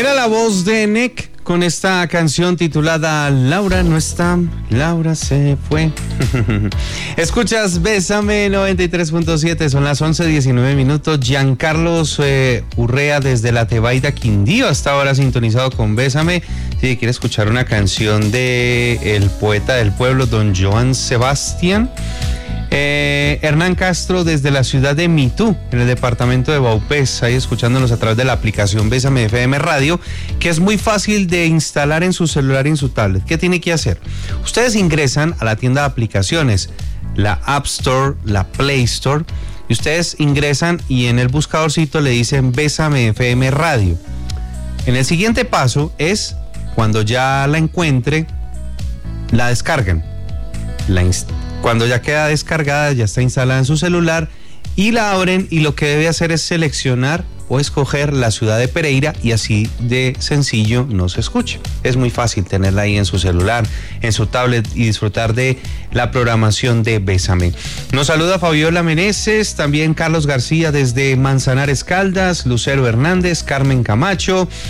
Era la voz de Nek con esta canción titulada Laura no está, Laura se fue. Escuchas Bésame 93.7, son las 11:19. Giancarlos Urrea desde la Tebaida, Quindío, hasta ahora sintonizado con Bésame. Si quiere escuchar una canción de el poeta del pueblo, don Joan Sebastián. Hernán Castro desde la ciudad de Mitú, en el departamento de Vaupés, ahí escuchándonos a través de la aplicación Bésame FM Radio, que es muy fácil de instalar en su celular y en su tablet. ¿Qué tiene que hacer? Ustedes ingresan a la tienda de aplicaciones, la App Store, la Play Store, y ustedes ingresan y en el buscadorcito le dicen Bésame FM Radio. En el siguiente paso es, cuando ya la encuentre, la descargan, cuando ya queda descargada, ya está instalada en su celular y la abren, y lo que debe hacer es seleccionar o escoger la ciudad de Pereira, y así de sencillo nos escucha. Es muy fácil tenerla ahí en su celular, en su tablet, y disfrutar de la programación de Bésame. Nos saluda Fabiola Meneses, también Carlos García desde Manzanares Caldas, Lucero Hernández, Carmen Camacho,